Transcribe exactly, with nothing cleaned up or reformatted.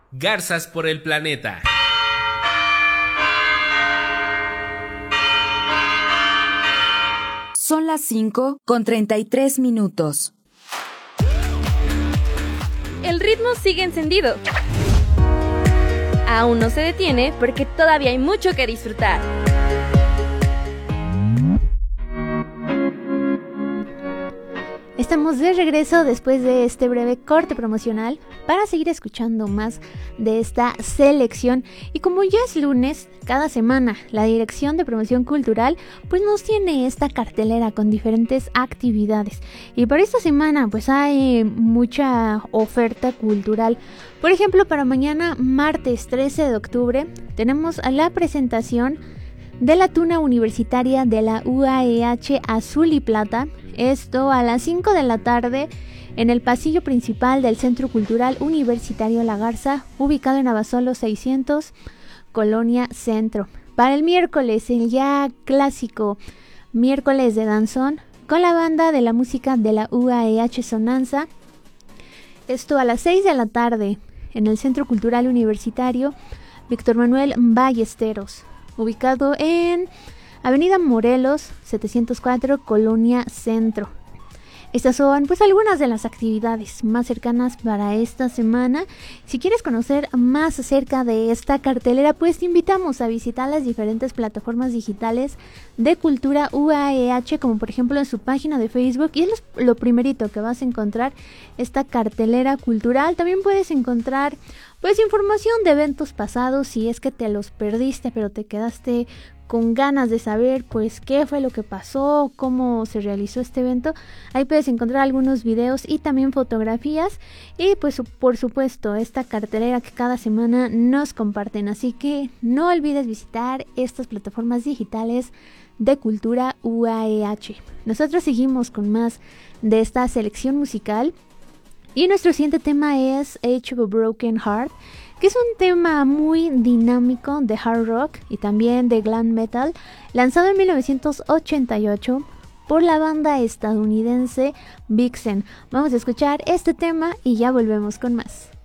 Garzas por el planeta. Son las cinco con treinta y tres minutos. El ritmo sigue encendido. Aún no se detiene porque todavía hay mucho que disfrutar. Estamos de regreso después de este breve corte promocional para seguir escuchando más de esta selección. Y como ya es lunes, cada semana la Dirección de Promoción Cultural pues nos tiene esta cartelera con diferentes actividades. Y para esta semana pues hay mucha oferta cultural. Por ejemplo, para mañana, martes trece de octubre, tenemos la presentación de la Tuna Universitaria de la U A E H Azul y Plata. Esto a las cinco de la tarde en el pasillo principal del Centro Cultural Universitario La Garza, ubicado en Abasolo seiscientos, Colonia Centro. Para el miércoles, el ya clásico miércoles de danzón, con la banda de la música de la U A E H Sonanza. Esto a las seis de la tarde en el Centro Cultural Universitario Víctor Manuel Ballesteros, ubicado en Avenida Morelos setecientos cuatro, Colonia Centro. Estas son pues algunas de las actividades más cercanas para esta semana. Si quieres conocer más acerca de esta cartelera, pues te invitamos a visitar las diferentes plataformas digitales de Cultura U A E H, como por ejemplo en su página de Facebook, y es lo primerito que vas a encontrar, esta cartelera cultural. También puedes encontrar pues información de eventos pasados si es que te los perdiste, pero te quedaste con ganas de saber pues qué fue lo que pasó, cómo se realizó este evento. Ahí puedes encontrar algunos videos y también fotografías, y pues por supuesto esta cartelera que cada semana nos comparten. Así que no olvides visitar estas plataformas digitales de Cultura U A E H. Nosotros seguimos con más de esta selección musical y nuestro siguiente tema es Age of a Broken Heart, que es un tema muy dinámico de hard rock y también de glam metal, lanzado en mil novecientos ochenta y ocho por la banda estadounidense Vixen. Vamos a escuchar este tema y ya volvemos con más.